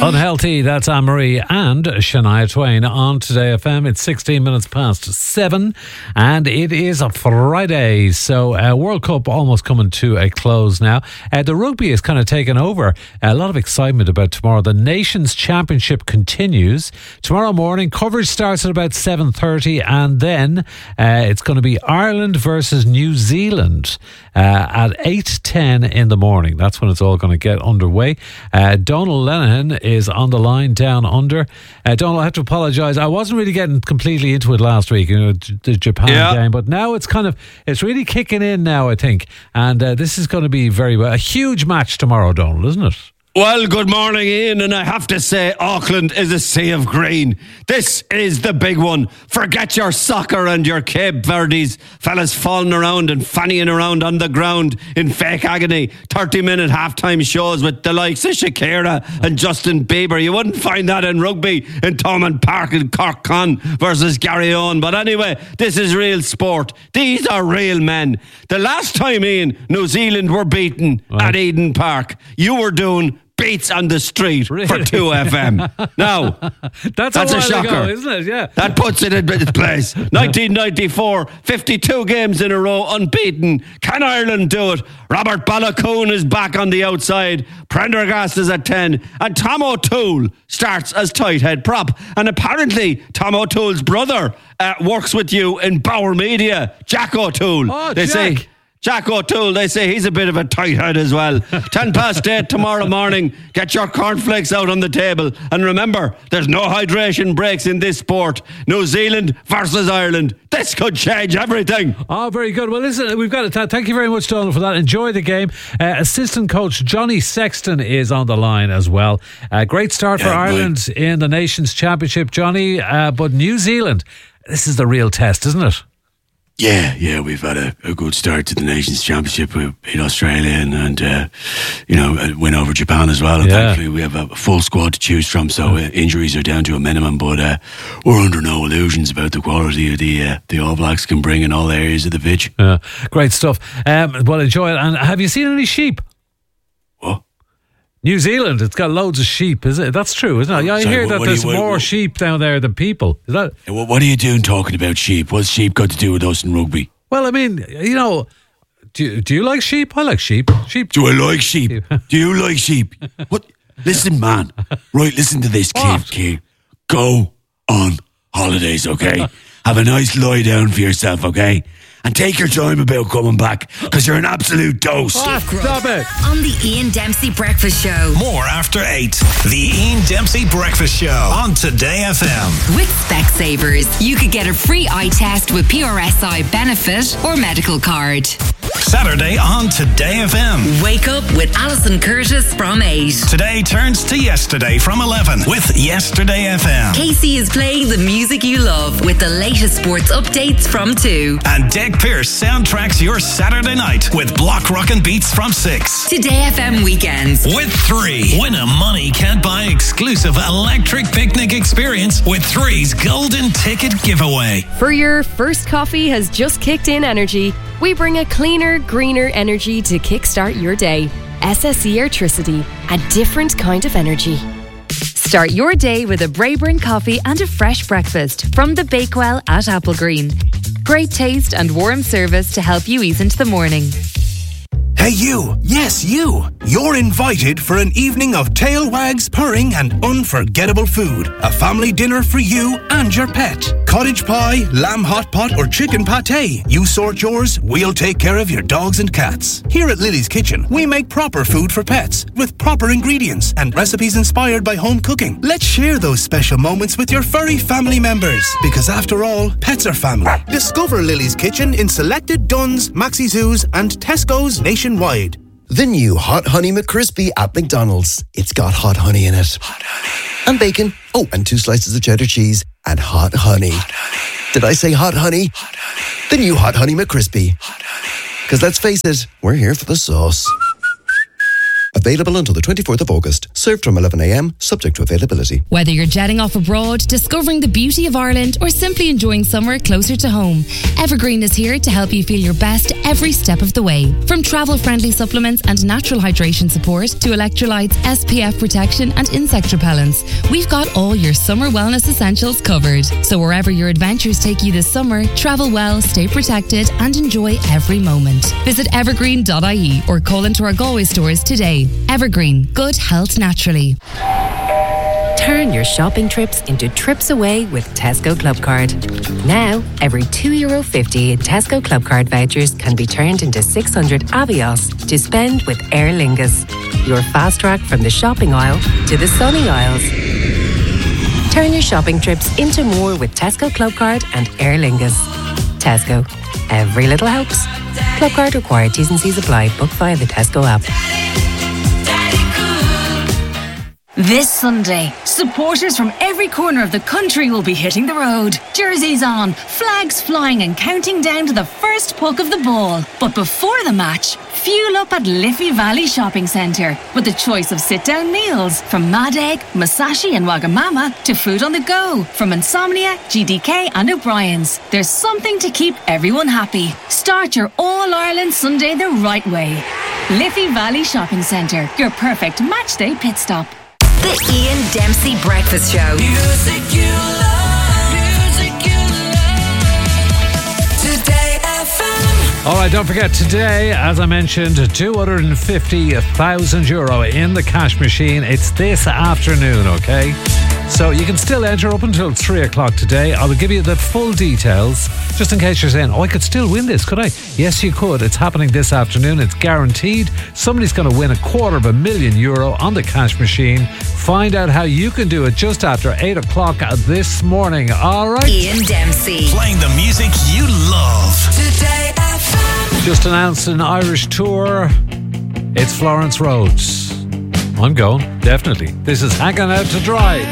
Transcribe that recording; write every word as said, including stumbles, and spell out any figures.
Unhealthy, that's Anne-Marie and Shania Twain on Today F M. It's sixteen minutes past seven and it is a Friday. So uh, World Cup almost coming to a close now. Uh, the rugby is kind of taken over. A lot of excitement about tomorrow. The Nations Championship continues. Tomorrow morning, coverage starts at about seven thirty and then uh, it's going to be Ireland versus New Zealand uh, at eight ten in the morning. That's when it's all going to get underway. Uh, Donald Lenihan is on the line down under. Uh, Donald, I have to apologise. I wasn't really getting completely into it last week, you know, the Japan yeah. game, but now it's kind of, it's really kicking in now, I think. And uh, this is going to be very well. A huge match tomorrow, Donald, isn't it? Well, good morning, Ian, and I have to say Auckland is a sea of green. This is the big one. Forget your soccer and your Cape Verdes, fellas falling around and fannying around on the ground in fake agony. thirty-minute halftime shows with the likes of Shakira and Justin Bieber. You wouldn't find that in rugby in Thomond Park and Cork Con versus Garryowen. But anyway, this is real sport. These are real men. The last time, Ian, New Zealand were beaten right. at Eden Park, you were doing beats on the street really? for two F M. Now, that's, that's a, a shocker, ago, isn't it? Yeah. That puts it in its place. nineteen ninety-four, fifty-two games in a row, unbeaten. Can Ireland do it? Robert Balakoon is back on the outside. Prendergast is at ten. And Tom O'Toole starts as tight head prop. And apparently, Tom O'Toole's brother uh, works with you in Bauer Media, Jack O'Toole. Oh, they Jack. say. Jack O'Toole, they say he's a bit of a tight head as well. Ten past eight tomorrow morning. Get your cornflakes out on the table. And remember, there's no hydration breaks in this sport. New Zealand versus Ireland. This could change everything. Oh, very good. Well, listen, we've got to thank you very much, Donald, for that. Enjoy the game. Uh, assistant coach Johnny Sexton is on the line as well. Uh, great start for yeah, Ireland right. in the Nations Championship, Johnny. Uh, but New Zealand, this is the real test, isn't it? Yeah, yeah, we've had a, a good start to the Nations Championship. We beat Australia and, and uh, you know, win over Japan as well. And yeah. thankfully we have a full squad to choose from, so uh, injuries are down to a minimum. But uh, we're under no illusions about the quality of the uh, the All Blacks can bring in all areas of the pitch. Yeah, great stuff. Um, well, enjoy it. And have you seen any sheep? What? New Zealand, it's got loads of sheep, is it? That's true, isn't it? Yeah, I Sorry, hear what, that what there's you, what, more what, sheep down there than people. Is that? What, what are you doing talking about sheep? What's sheep got to do with us in rugby? Well, I mean, you know, do you, do you like sheep? I like sheep. Sheep. Do I like sheep? Do you like sheep? What? Listen, man. Right, listen to this, kid. kid. Go on holidays, okay? Have a nice lie down for yourself, okay? And take your time about coming back, because you're an absolute dose. Oh, stop it. On the Ian Dempsey Breakfast Show. More after eight. The Ian Dempsey Breakfast Show on Today F M. With Specsavers, you could get a free eye test with P R S I benefit or medical card. Saturday on Today F M. Wake up with Alison Curtis from eight. Today turns to yesterday from eleven with Yesterday F M. Casey is playing the music you love with the latest sports updates from two. And Dick Pierce soundtracks your Saturday night with Block Rockin' Beats from six. Today F M weekends. With three. Win a money can't buy exclusive electric picnic experience with three's golden ticket giveaway. For your first coffee has just kicked in energy, we bring a cleaner, greener energy to kickstart your day. S S E Airtricity, a different kind of energy. Start your day with a Braeburn coffee and a fresh breakfast from the Bakewell at Applegreen. Great taste and warm service to help you ease into the morning. Hey you, yes you, you're invited for an evening of tail wags, purring and unforgettable food. A family dinner for you and your pet. Cottage pie, lamb hot pot or chicken pate. You sort yours, we'll take care of your dogs and cats. Here at Lily's Kitchen, we make proper food for pets with proper ingredients and recipes inspired by home cooking. Let's share those special moments with your furry family members, because after all, pets are family. Discover Lily's Kitchen in selected Dunnes, Maxi Zoos and Tesco's nationwide. The new Hot Honey McCrispy at McDonald's. It's got hot honey in it. Hot honey. And bacon. Oh, and two slices of cheddar cheese. And hot honey. Hot honey. Did I say hot honey? Hot honey. The new Hot Honey McCrispy. Hot honey. Because let's face it, we're here for the sauce. Available until the twenty-fourth of August. Served from eleven a m, subject to availability. Whether you're jetting off abroad, discovering the beauty of Ireland, or simply enjoying summer closer to home, Evergreen is here to help you feel your best every step of the way. From travel-friendly supplements and natural hydration support to electrolytes, S P F protection and insect repellents, we've got all your summer wellness essentials covered. So wherever your adventures take you this summer, travel well, stay protected and enjoy every moment. Visit evergreen dot I E or call into our Galway stores today. Evergreen, good health naturally. Turn your shopping trips into trips away with Tesco Clubcard. Now, every two euro fifty in Tesco Clubcard vouchers can be turned into six hundred Avios to spend with Aer Lingus. Your fast track from the shopping aisle to the sunny aisles. Turn your shopping trips into more with Tesco Clubcard and Aer Lingus. Tesco. Every little helps. Clubcard required. T's and C's apply. Book via the Tesco app. This Sunday, supporters from every corner of the country will be hitting the road. Jerseys on, flags flying and counting down to the first puck of the ball. But before the match, fuel up at Liffey Valley Shopping Centre with a choice of sit-down meals from Mad Egg, Masashi and Wagamama to food on the go from Insomnia, G D K and O'Brien's. There's something to keep everyone happy. Start your All-Ireland Sunday the right way. Liffey Valley Shopping Centre, your perfect matchday pit stop. The Ian Dempsey Breakfast Show. Music you love, music you love. Today F M. All right, don't forget, today, as I mentioned, two hundred fifty thousand euro in the cash machine. It's this afternoon, okay? So you can still enter up until three o'clock today. I will give you the full details, just in case you're saying, oh, I could still win this, could I? Yes, you could. It's happening this afternoon. It's guaranteed. Somebody's going to win a quarter of a million euro on the cash machine. Find out how you can do it just after eight o'clock this morning. All right? Ian Dempsey. Playing the music you love. Today F M. Just announced an Irish tour. It's Florence Rhodes. I'm going, definitely. This is Hanging Out to Dry.